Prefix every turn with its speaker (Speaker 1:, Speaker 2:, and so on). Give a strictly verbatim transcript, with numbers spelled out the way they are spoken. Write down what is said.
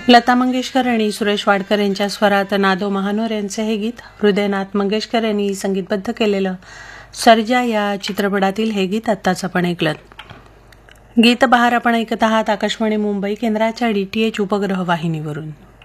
Speaker 1: लता मंगेशकर आणि सुरेश वाडकर यांच्या स्वरात नादो महानोर यांचे हे गीत हृदयनाथ मंगेशकर यांनी संगीतबद्ध केलेलं सर्जा या चित्रपटातील हे गीत आत्ताच आपण ऐकलं. गीत बहार आपण ऐकत आहात आकाशवाणी मुंबई केंद्राच्या डीटीएच उपग्रह वाहिनीवरून.